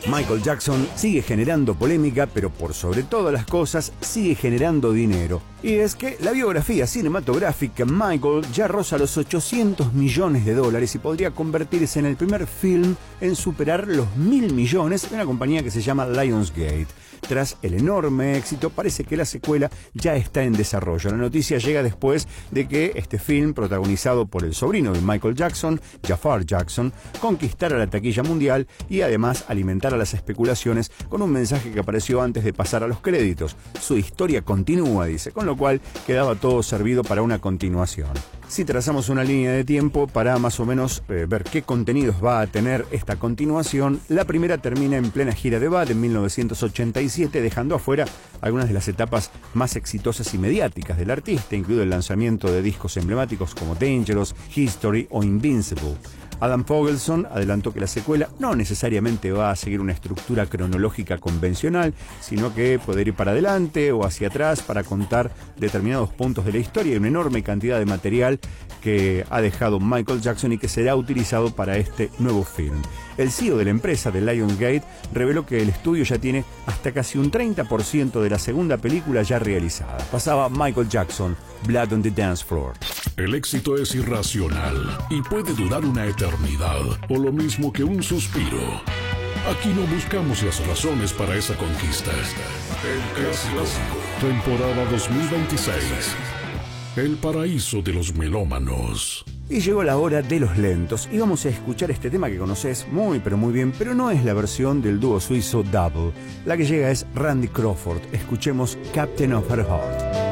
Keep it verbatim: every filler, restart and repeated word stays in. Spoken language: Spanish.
Michael Jackson sigue generando polémica, pero por sobre todas las cosas sigue generando dinero. Y es que la biografía cinematográfica Michael ya roza los ochocientos millones de dólares y podría convertirse en el primer film en superar los mil millones de una compañía que se llama Lionsgate. Tras el enorme éxito, parece que la secuela ya está en desarrollo. La noticia llega después de que este film, protagonizado por el sobrino de Michael Jackson, Jafar Jackson, conquistara la taquilla mundial y además alimentara las especulaciones con un mensaje que apareció antes de pasar a los créditos. Su historia continúa, dice, con lo cual quedaba todo servido para una continuación. Si trazamos una línea de tiempo para más o menos eh, ver qué contenidos va a tener esta continuación, la primera termina en plena gira de Bad en mil novecientos ochenta y siete, dejando afuera algunas de las etapas más exitosas y mediáticas del artista, incluido el lanzamiento de discos emblemáticos como Dangerous, History o Invincible. Adam Fogelson adelantó que la secuela no necesariamente va a seguir una estructura cronológica convencional, sino que puede ir para adelante o hacia atrás para contar determinados puntos de la historia y una enorme cantidad de material que ha dejado Michael Jackson y que será utilizado para este nuevo film. El C E O de la empresa de Lionsgate reveló que el estudio ya tiene hasta casi un treinta por ciento de la segunda película ya realizada. Pasaba Michael Jackson, Blood on the Dance Floor. El éxito es irracional y puede durar una eternidad, o lo mismo que un suspiro. Aquí no buscamos las razones para esa conquista. El Clásico, temporada dos mil veintiséis. El paraíso de los melómanos. Y llegó la hora de los lentos y vamos a escuchar este tema que conoces muy pero muy bien, pero no es la versión del dúo suizo Double. La que llega es Randy Crawford. Escuchemos Captain of Her Heart.